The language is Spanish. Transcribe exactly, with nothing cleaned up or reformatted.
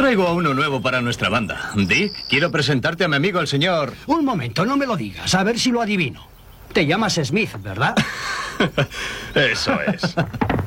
Traigo a uno nuevo para nuestra banda. Dick, quiero presentarte a mi amigo el señor... Un momento, no me lo digas, a ver si lo adivino. Te llamas Smith, ¿verdad? Eso es.